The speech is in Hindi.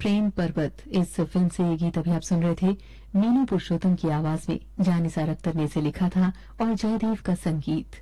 प्रेम पर्वत इस फिल्म से ये गीत अभी आप सुन रहे थे मीनू पुरुषोत्तम की आवाज में। जानिसार अख्तर ने इसे लिखा था और जयदेव का संगीत।